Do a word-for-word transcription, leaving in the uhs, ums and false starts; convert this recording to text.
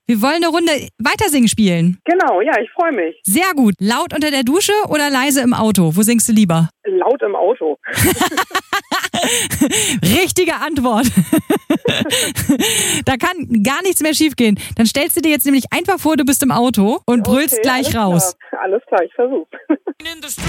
Wir wollen eine Runde Weitersingen spielen. Genau, ja, ich freue mich. Sehr gut. Laut unter der Dusche oder leise im Auto? Wo singst du lieber? Laut im Auto. Richtige Antwort. Da kann gar nichts mehr schiefgehen. Dann stellst du dir jetzt nämlich einfach vor, du bist im Auto und brüllst Okay, gleich alles raus. Klar. Alles klar, ich versuch's.